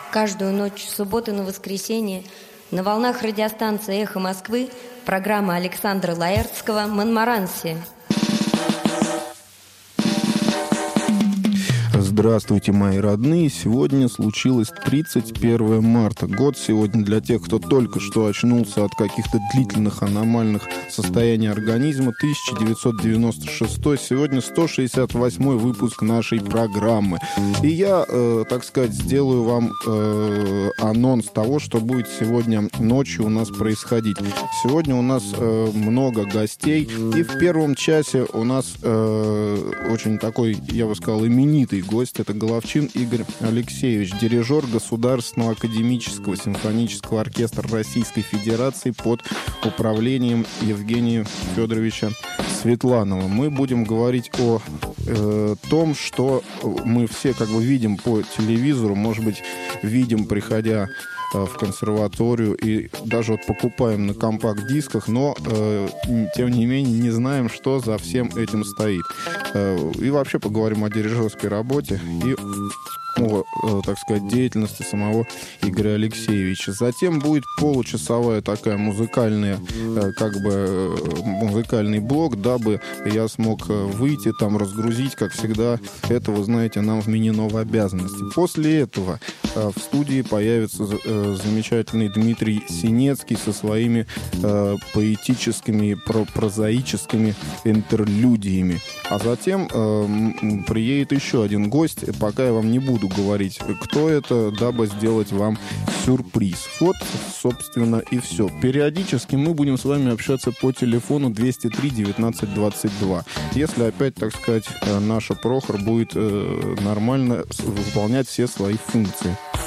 Каждую ночь с субботы на воскресенье на волнах радиостанции «Эхо Москвы» программа Александра Лаэртского «Монмаранси». Здравствуйте, мои родные. Сегодня случилось 31 марта. Год сегодня для тех, кто только что очнулся от каких-то длительных аномальных состояний организма. 1996. Сегодня 168 выпуск нашей программы. И я, так сказать, сделаю вам анонс того, что будет сегодня ночью у нас происходить. Сегодня у нас много гостей. И в первом часе у нас очень такой, я бы сказал, именитый гость. Это Головчин Игорь Алексеевич, дирижер Государственного академического симфонического оркестра Российской Федерации под управлением Евгения Федоровича Светланова. Мы будем говорить о том, что мы все как бы видим по телевизору, может быть, видим, приходя в консерваторию, и даже вот покупаем на компакт-дисках, но тем не менее не знаем, что за всем этим стоит. И вообще поговорим о дирижерской работе и о, так сказать, деятельности самого Игоря Алексеевича. Затем будет получасовая такая музыкальная, как бы музыкальный блок, дабы я смог выйти, там разгрузить, как всегда, это, вы знаете, нам вменено в обязанности. После этого в студии появится замечательный Дмитрий Синецкий со своими поэтическими, прозаическими интерлюдиями. А затем приедет еще один гость, пока я вам не буду говорить, кто это, дабы сделать вам сюрприз. Вот, собственно, и все. Периодически мы будем с вами общаться по телефону 203 19 22. Если опять, так сказать, наша Прохор будет нормально выполнять все свои функции.